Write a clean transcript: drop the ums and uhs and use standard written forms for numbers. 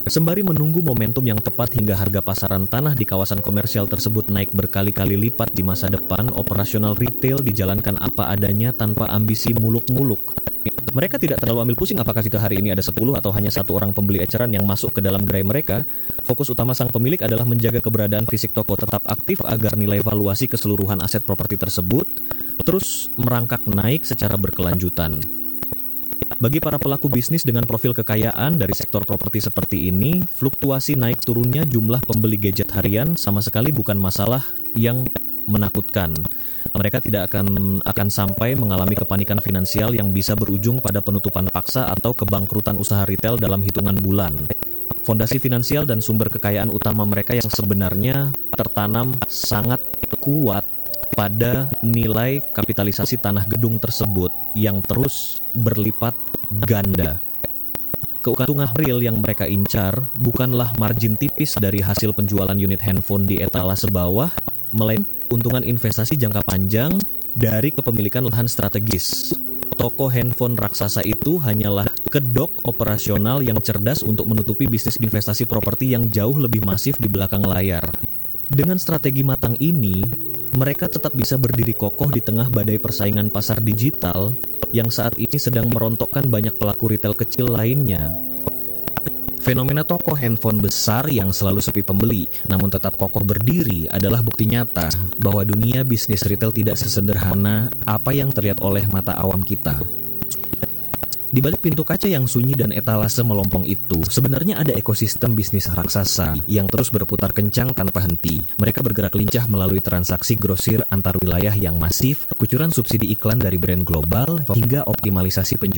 Sembari menunggu momentum yang tepat hingga harga pasaran tanah di kawasan komersial tersebut naik berkali-kali lipat di masa depan, operasional retail dijalankan apa adanya tanpa ambisi muluk-muluk. Mereka tidak terlalu ambil pusing apakah itu hari ini ada 10 atau hanya satu orang pembeli eceran yang masuk ke dalam gerai mereka. Fokus utama sang pemilik adalah menjaga keberadaan fisik toko tetap aktif agar nilai valuasi keseluruhan aset properti tersebut terus merangkak naik secara berkelanjutan. Bagi para pelaku bisnis dengan profil kekayaan dari sektor properti seperti ini, fluktuasi naik turunnya jumlah pembeli gadget harian sama sekali bukan masalah yang menakutkan. Mereka tidak akan sampai mengalami kepanikan finansial yang bisa berujung pada penutupan paksa atau kebangkrutan usaha retail dalam hitungan bulan. Fondasi finansial dan sumber kekayaan utama mereka yang sebenarnya tertanam sangat kuat pada nilai kapitalisasi tanah gedung tersebut yang terus berlipat ganda. Keuntungan real yang mereka incar bukanlah margin tipis dari hasil penjualan unit handphone di etalase bawah, melainkan keuntungan investasi jangka panjang dari kepemilikan lahan strategis. Toko handphone raksasa itu hanyalah kedok operasional yang cerdas untuk menutupi bisnis investasi properti yang jauh lebih masif di belakang layar. Dengan strategi matang ini, mereka tetap bisa berdiri kokoh di tengah badai persaingan pasar digital yang saat ini sedang merontokkan banyak pelaku retail kecil lainnya. Fenomena toko handphone besar yang selalu sepi pembeli, namun tetap kokoh berdiri adalah bukti nyata bahwa dunia bisnis retail tidak sesederhana apa yang terlihat oleh mata awam kita. Di balik pintu kaca yang sunyi dan etalase melompong itu, sebenarnya ada ekosistem bisnis raksasa yang terus berputar kencang tanpa henti. Mereka bergerak lincah melalui transaksi grosir antar wilayah yang masif, kucuran subsidi iklan dari brand global, hingga optimalisasi penjualan